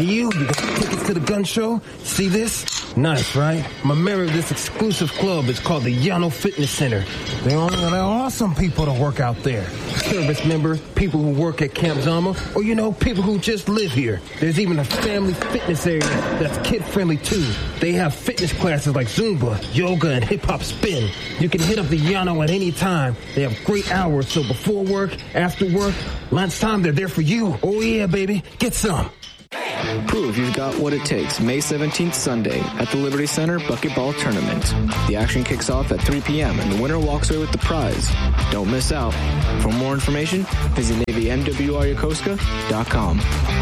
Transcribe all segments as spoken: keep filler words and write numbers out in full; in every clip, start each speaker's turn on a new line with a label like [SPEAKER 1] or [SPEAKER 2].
[SPEAKER 1] Hey, you, you got tickets to the gun show? See this? Nice, right? I'm a member of this exclusive club. It's called the Llano Fitness Center. They only allow awesome people to work out there. Service members, people who work at Camp Zama, or, you know, people who just live here. There's even a family fitness area that's kid-friendly, too. They have fitness classes like Zumba, yoga, and hip-hop spin. You can hit up the Llano at any time. They have great hours, so before work, after work, lunchtime, they're there for you. Oh, yeah, baby. Get some.
[SPEAKER 2] Prove you've got what it takes May seventeenth, Sunday, at the Liberty Center Bucketball Tournament. The action kicks off at three p.m. and the winner walks away with the prize. Don't miss out. For more information, visit Navy M W R Yokosuka dot com.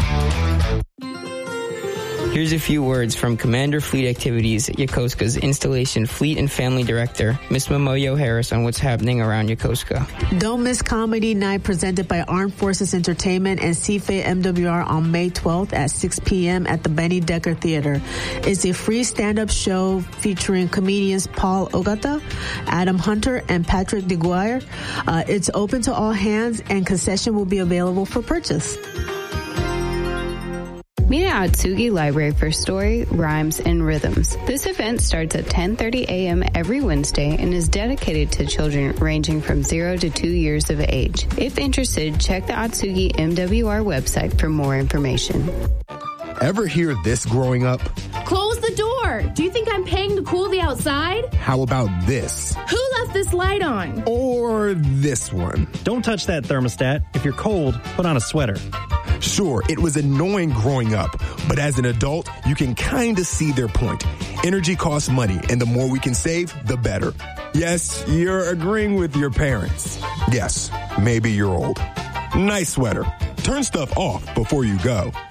[SPEAKER 3] Here's a few words from Commander Fleet Activities, Yokosuka's Installation Fleet and Family Director, Miss Momoyo Harris, on what's happening around Yokosuka.
[SPEAKER 4] Don't miss Comedy Night presented by Armed Forces Entertainment and C F A M W R on May twelfth at six p.m. at the Benny Decker Theater. It's a free stand-up show featuring comedians Paul Ogata, Adam Hunter, and Patrick DeGuire. Uh, it's open to all hands, and concession will be available for purchase.
[SPEAKER 5] Meet at Atsugi Library for story, rhymes, and rhythms. This event starts at ten thirty a.m. every Wednesday and is dedicated to children ranging from zero to two years of age. If interested, check the Atsugi M W R website for more information.
[SPEAKER 6] Ever hear this growing up?
[SPEAKER 7] Close the door! Do you think I'm paying to cool the outside?
[SPEAKER 6] How about this?
[SPEAKER 7] Who left this light on?
[SPEAKER 6] Or this one?
[SPEAKER 8] Don't touch that thermostat. If you're cold, put on a sweater.
[SPEAKER 6] Sure, it was annoying growing up, but as an adult, you can kind of see their point. Energy costs money, and the more we can save, the better. Yes, you're agreeing with your parents. Yes, maybe you're old. Nice sweater. Turn stuff off before you go.